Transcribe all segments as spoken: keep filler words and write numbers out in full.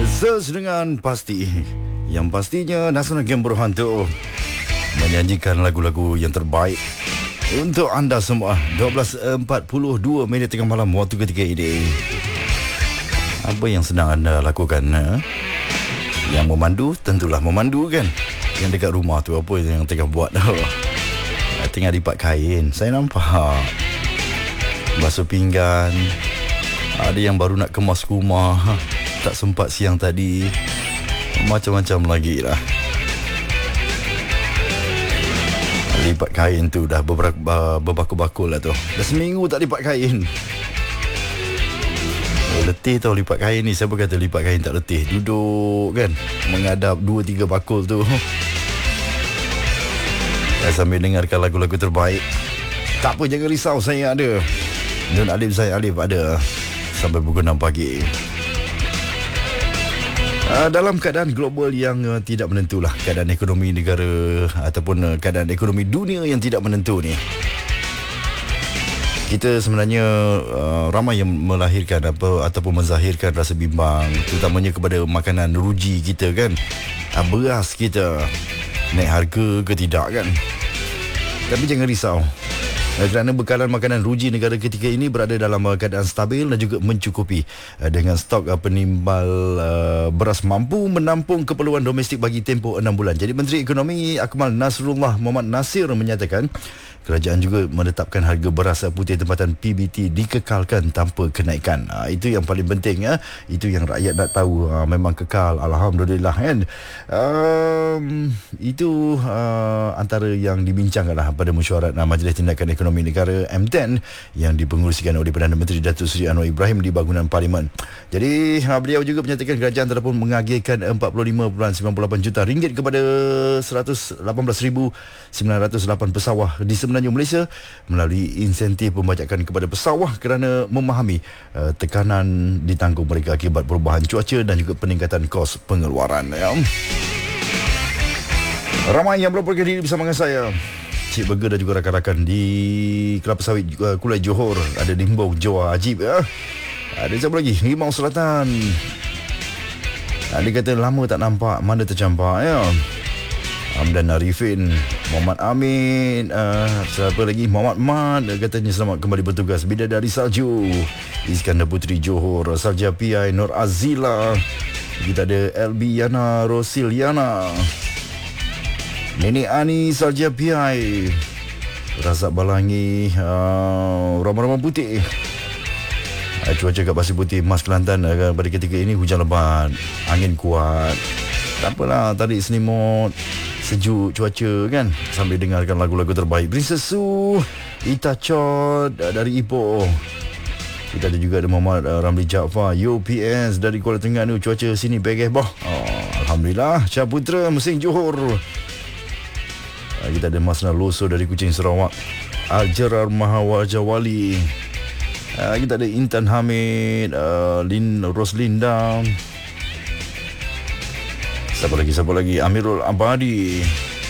Search dengan pasti. Yang pastinya Nasional Game Berhantu menyanyikan lagu-lagu yang terbaik untuk anda semua. Dua belas empat puluh dua minit tengah malam waktu ketika ini. Apa yang sedang anda lakukan? Ha? Yang memandu tentulah memandu kan. Yang dekat rumah tu apa yang tengah buat? Tengah lipat kain. Saya nampak basuh pinggan. Ada yang baru nak kemas rumah, tak sempat siang tadi. Macam-macam lagi lah. Lipat kain tu dah berbakul-bakul lah tu. Dah seminggu tak lipat kain. Oh, letih tau lipat kain ni. Siapa kata lipat kain tak letih? Duduk kan, menghadap dua tiga bakul tu. Dan sambil dengarkan lagu-lagu terbaik. Tak apa, jangan risau, saya ada. Nun Alif Zain Alif ada sampai pukul enam pagi. Uh, dalam keadaan global yang uh, tidak menentu lah, keadaan ekonomi negara ataupun uh, keadaan ekonomi dunia yang tidak menentu ni, kita sebenarnya uh, ramai yang melahirkan apa ataupun menzahirkan rasa bimbang, terutamanya kepada makanan ruji kita kan. Uh, beras kita naik harga ke tidak kan. Tapi jangan risau, kerana bekalan makanan ruji negara ketika ini berada dalam keadaan stabil dan juga mencukupi dengan stok penimbal beras mampu menampung keperluan domestik bagi tempoh enam bulan. Jadi Menteri Ekonomi Akmal Nasrullah Muhammad Nasir menyatakan kerajaan juga menetapkan harga beras putih tempatan P B T dikekalkan tanpa kenaikan. Ha, itu yang paling penting ya. Itu yang rakyat nak tahu. Ha, memang kekal, alhamdulillah kan. Um, itu uh, antara yang dibincangkanlah pada mesyuarat uh, Majlis Tindakan Ekonomi Negara M ten yang dipengerusikan oleh Perdana Menteri Datuk Seri Anwar Ibrahim di bangunan Parlimen. Jadi uh, beliau juga menyatakan kerajaan telah pun mengagihkan empat puluh lima perpuluhan sembilan puluh lapan juta ringgit kepada seratus lapan belas ribu sembilan ratus lapan pesawah di semenanjung Malaysia melalui insentif pembajakan kepada pesawah kerana memahami uh, tekanan ditanggung mereka akibat perubahan cuaca dan juga peningkatan kos pengeluaran ya. Ramai yang melaporkan diri bersama dengan saya, Cik Burger dan juga rakan-rakan di Kelapa Sawit uh, Kulai Johor. Ada Dimbong Jawa Ajib ya. Ada siapa lagi? Rimau Selatan. uh, Dia kata lama tak nampak, mana tercampak ya. Hamdan Arifin, Muhammad Amin, uh, siapa lagi? Muhammad Mat, katanya selamat kembali bertugas. Bidadari Salju, Iskandar Putri Johor, Salja P I, Nur Azila. Kita ada L B Yana Rosiliana, Nenek Ani, Salja P I, Razak Balangi, uh, Rama-Rama Putih. uh, Cuaca kat Pasir Putih, Mas Kelantan uh, pada ketika ini hujan lebat, angin kuat. Tak apalah, tarik selimut, sejuk cuaca kan, sambil dengarkan lagu-lagu terbaik. Princess Su, Ita Chod dari Ipoh. Kita ada juga ada Muhammad uh, Ramli Jaafar, U P S dari Kuala Terengganu. Cuaca sini begeh boh. Oh, alhamdulillah. Syah Putra Mesin Johor. Uh, kita ada Masna Loso dari Kuching Sarawak. Aljarar Mahawajawali. Uh, kita ada Intan Hamid, uh, Lin Roslinda. Siapa lagi, siapa lagi? Amirul Abadi,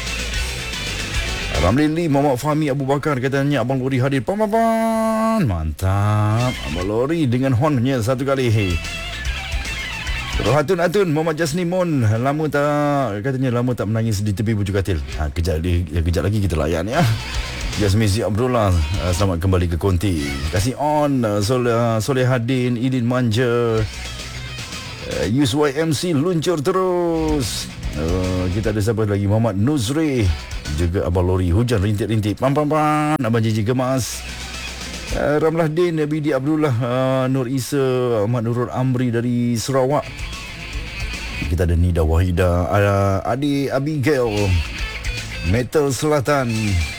Ramli Lee, Muhammad Fahmi Abu Bakar. Katanya Abang Lori hadir. Pam, pam, pam. Mantap. Abang Lori dengan hornnya satu kali. Rohatun Atun, Muhammad Jasni Mon. Lama tak, katanya lama tak menangis di tepi bujur katil. Ha, kejap, kejap lagi kita layan ya. Jasmizi Abdullah, selamat kembali ke Konti. Kasih on. Soleh, Solehadin, Idin Manja. Uh, U S Y M C luncur terus. uh, Kita ada siapa lagi? Muhammad Nuzri, juga Abang Lori. Hujan rintik-rintik. Pam pam pam. Abang Jiji Gemas. uh, Ramlah Din, Bidi Abdullah, uh, Nur Isa, Ahmad Nurul Amri dari Sarawak. Kita ada Nida Wahida, uh, Adi Abigail, Metal Selatan,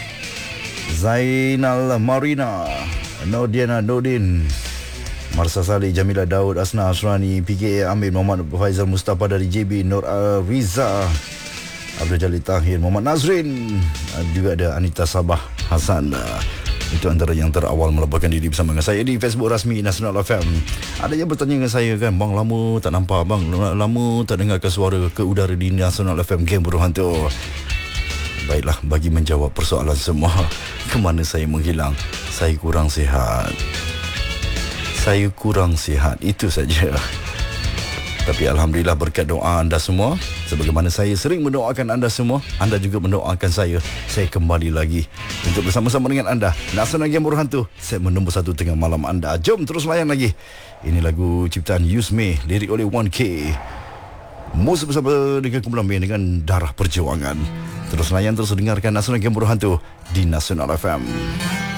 Zainal Marina, Nordiana Nordin, Marsa Saleh, Jamila Daud, Asna Asrani, P K A Amir, Muhammad Faizal Mustafa dari J B, Nur uh, Riza, Abdul Jalil Tahir, Muhammad Nazrin, uh, juga ada Anita Sabah Hasan. Uh, itu antara yang terawal melaporkan diri bersama dengan saya di Facebook rasmi Nasional F M. Ada yang bertanya dengan saya kan, bang lama tak nampak, bang lama tak dengarkan suara ke udara di Nasional F M Game Berhantu. Baiklah, bagi menjawab persoalan semua, ke mana saya menghilang? Saya kurang sihat. Saya kurang sihat, itu saja. Tapi Alhamdulillah berkat doa anda semua, sebagaimana saya sering mendoakan anda semua, anda juga mendoakan saya. Saya kembali lagi untuk bersama-sama dengan anda. Nasional Game Berhantu, saya menembus satu tengah malam anda. Jom terus layan lagi. Ini lagu ciptaan Yusme, lirik oleh one K. Mus bersama dengan kumpulan band dengan Darah Perjuangan. Terus layan, terus dengarkan Nasional Game Berhantu di Nasional F M.